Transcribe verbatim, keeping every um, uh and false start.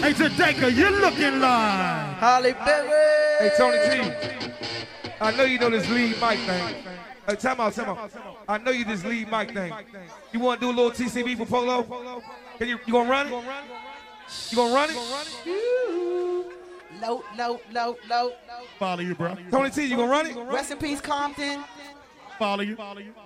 Hey, Jadeka, you're looking live. Holly Berry. Hey, Tony T. I know you know this lead mic thing. Hey, time out, time out. I know you this lead mic thing. You want to do a little T C B for Polo? Can you, you gonna run it? You gonna run it? Low, low, low, low. Follow you, bro. Tony T, you gonna run it? Rest in peace, Compton. Follow you. Follow you.